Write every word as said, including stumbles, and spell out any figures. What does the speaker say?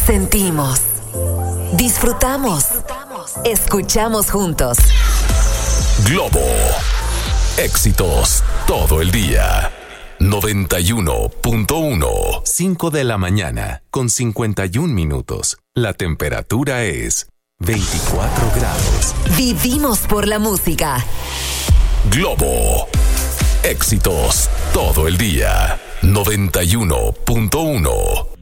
Sentimos, disfrutamos, escuchamos juntos. Globo. Éxitos todo el día. noventa y uno punto uno. cinco de la mañana con cincuenta y un minutos. La temperatura es veinticuatro grados. Vivimos por la música. Globo. Éxitos todo el día. noventa y uno punto uno.